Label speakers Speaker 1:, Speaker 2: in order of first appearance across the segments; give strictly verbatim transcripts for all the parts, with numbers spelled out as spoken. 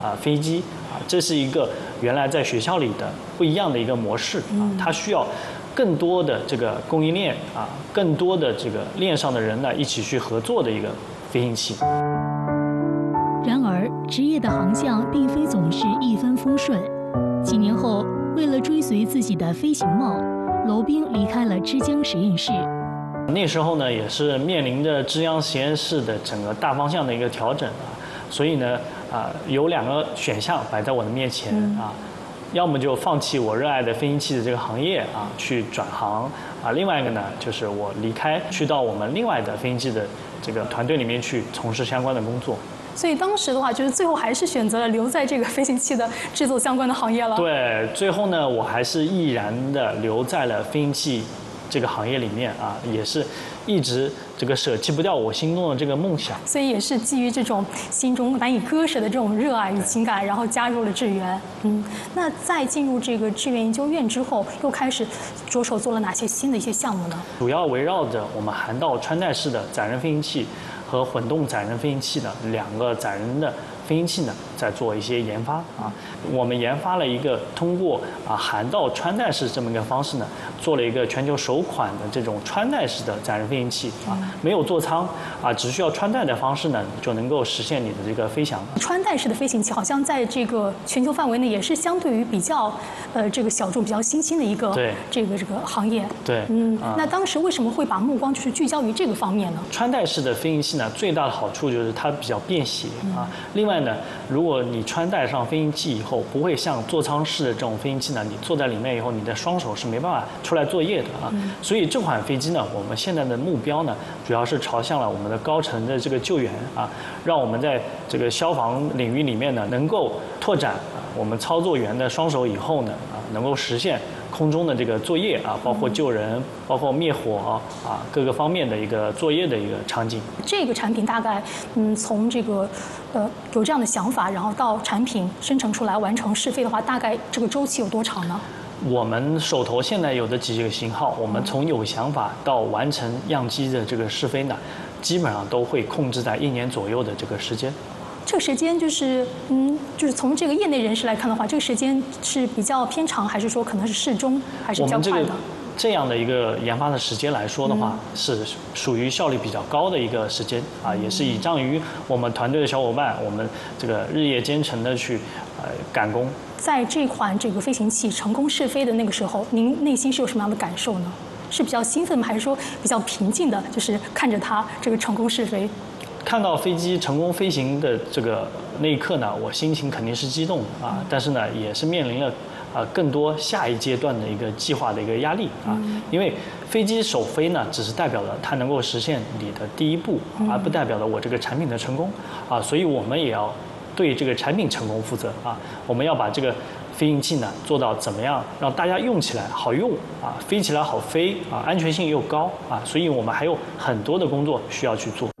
Speaker 1: 啊飞机啊，这是一个原来在学校里的不一样的一个模式啊，它需要更多的这个供应链啊，更多的这个链上的人呢一起去合作的一个飞行器。
Speaker 2: 然而，职业的航向并非总是一帆风顺。几年后，为了追随自己的飞行梦，娄彬离开了之江实验室。
Speaker 1: 那时候呢，也是面临着之江实验室的整个大方向的一个调整啊，所以呢，啊，有两个选项摆在我的面前啊，要么就放弃我热爱的飞行器的这个行业啊，去转行啊；另外一个呢，就是我离开，去到我们另外的飞行器的这个团队里面去从事相关的工作。
Speaker 3: 所以当时的话，就是最后还是选择了留在这个飞行器的制作相关的行业了。
Speaker 1: 对，最后呢，我还是毅然的留在了飞行器这个行业里面啊，也是一直这个舍弃不掉我心中的这个梦想。
Speaker 3: 所以也是基于这种心中难以割舍的这种热爱与情感，然后加入了智源。嗯，那在进入这个智源研究院之后，又开始着手做了哪些新的一些项目呢？
Speaker 1: 主要围绕着我们涵道穿戴式的载人飞行器和混动载人飞行器的两个载人的飞行器呢，在做一些研发啊。我们研发了一个通过啊涵道穿戴式这么一个方式呢，做了一个全球首款的这种穿戴式的载人飞行器啊，没有座舱啊，只需要穿戴的方式呢，就能够实现你的这个飞翔。
Speaker 3: 穿戴式的飞行器好像在这个全球范围内也是相对于比较呃这个小众、比较新兴的一个
Speaker 1: 对
Speaker 3: 这个这个行业。
Speaker 1: 对，
Speaker 3: 嗯，
Speaker 1: 啊、
Speaker 3: 那当时为什么会把目光就是聚焦于这个方面呢？
Speaker 1: 穿戴式的飞行器呢，最大的好处就是它比较便携啊。另外呢，如果你穿戴上飞行器以后，不会像座舱式的这种飞行器呢，你坐在里面以后，你的双手是没办法出来作业的啊。所以这款飞机呢，我们现在的目标呢，主要是朝向了我们的高层的这个救援啊，让我们在这个消防领域里面呢，能够拓展我们操作员的双手以后呢，啊，能够实现空中的这个作业啊，包括救人、包括灭火啊，各个方面的一个作业的一个场景。
Speaker 3: 这个产品大概，嗯，从这个，呃，有这样的想法，然后到产品生成出来、完成试飞的话，大概这个周期有多长呢？
Speaker 1: 我们手头现在有的几个型号，我们从有想法到完成样机的这个试飞呢，基本上都会控制在一年左右的这个时间。
Speaker 3: 这个时间就是，嗯，就是从这个业内人士来看的话，这个时间是比较偏长，还是说可能是适中，还是比较快的？
Speaker 1: 我们这个这样的一个研发的时间来说的话，嗯、是属于效率比较高的一个时间啊，也是倚仗于我们团队的小伙伴，我们这个日夜兼程的去呃赶工。
Speaker 3: 在这款这个飞行器成功试飞的那个时候，您内心是有什么样的感受呢？是比较兴奋吗？还是说比较平静的，就是看着它这个成功试飞？
Speaker 1: 看到飞机成功飞行的这个那一刻呢，我心情肯定是激动的啊，但是呢，也是面临了啊更多下一阶段的一个计划的一个压力啊，因为飞机首飞呢，只是代表了它能够实现你的第一步，而不代表了我这个产品的成功啊，所以我们也要对这个产品成功负责啊，我们要把这个飞行器呢做到怎么样让大家用起来好用啊，飞起来好飞啊，安全性又高啊，所以我们还有很多的工作需要去做。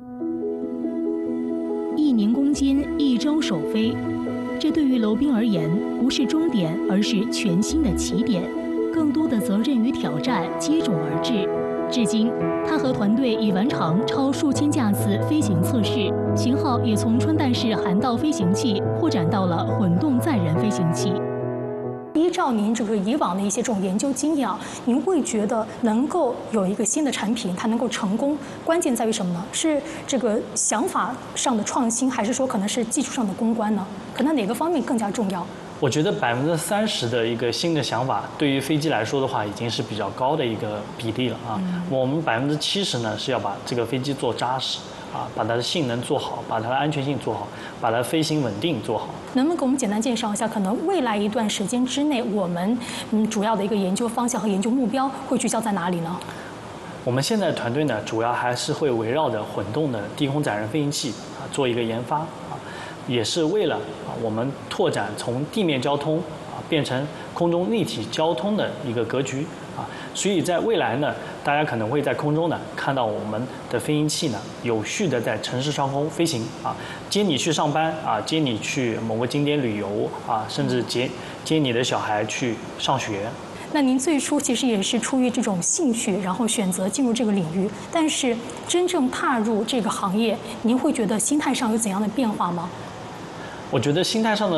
Speaker 2: 一年攻坚，一朝首飞，这对于娄彬而言，不是终点，而是全新的起点。更多的责任与挑战接踵而至。至今，他和团队已完成超数千架次飞行测试，型号也从穿戴式涵道飞行器扩展到了混动载人飞行器。
Speaker 3: 依照您这个以往的一些这种研究经验啊，您会觉得能够有一个新的产品，它能够成功，关键在于什么呢？是这个想法上的创新，还是说可能是技术上的攻关呢？可能哪个方面更加重要？
Speaker 1: 我觉得百分之三十的一个新的想法，对于飞机来说的话，已经是比较高的一个比例了啊。嗯、我们百分之七十呢是要把这个飞机做扎实。啊，把它的性能做好，把它的安全性做好，把它飞行稳定做好。
Speaker 3: 能不能给我们简单介绍一下，可能未来一段时间之内，我们嗯主要的一个研究方向和研究目标会聚焦在哪里呢？
Speaker 1: 我们现在团队呢，主要还是会围绕着混动的低空载人飞行器啊做一个研发啊，也是为了啊我们拓展从地面交通啊变成空中立体交通的一个格局啊，所以在未来呢。大家可能会在空中呢看到我们的飞行器呢有序的在城市上空飞行啊，接你去上班啊，接你去某个景点旅游啊，甚至接接你的小孩去上学。
Speaker 3: 那您最初其实也是出于这种兴趣，然后选择进入这个领域，但是真正踏入这个行业，您会觉得心态上有怎样的变化吗？
Speaker 1: 我觉得心态上的